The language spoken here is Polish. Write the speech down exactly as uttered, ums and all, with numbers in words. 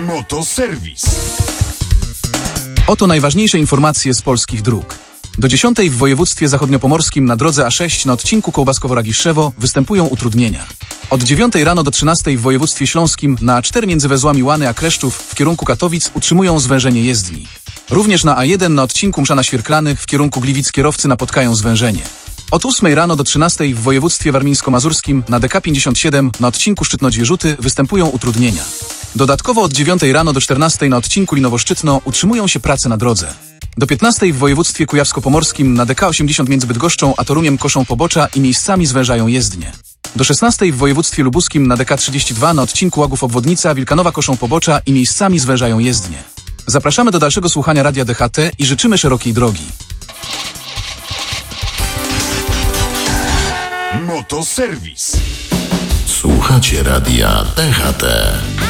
Motoserwis. Oto najważniejsze informacje z polskich dróg. Do dziesiątej w województwie zachodniopomorskim na drodze A sześć na odcinku Kołbaskowo-Ragiszewo występują utrudnienia. Od dziewiątej rano do trzynastej w województwie śląskim na A cztery między węzłami Łany a Kreszczów w kierunku Katowic utrzymują zwężenie jezdni. Również na A jeden na odcinku Mszana-Świerklanych w kierunku Gliwic kierowcy napotkają zwężenie. Od ósmej rano do trzynastej w województwie warmińsko-mazurskim na D K pięćdziesiąt siedem na odcinku Szczytno-Dzierzuty występują utrudnienia. Dodatkowo od dziewiątej rano do czternastej na odcinku Linowo-Szczytno utrzymują się prace na drodze. Do piętnastej w województwie kujawsko-pomorskim na D K osiemdziesiąt między Bydgoszczą a Toruniem koszą pobocza i miejscami zwężają jezdnie. Do szesnastej w województwie lubuskim na D K trzydzieści dwa na odcinku Łagów-Obwodnica Wilkanowa koszą pobocza i miejscami zwężają jezdnie. Zapraszamy do dalszego słuchania Radia D H T i życzymy szerokiej drogi. Motoserwis. Słuchacie Radia D H T.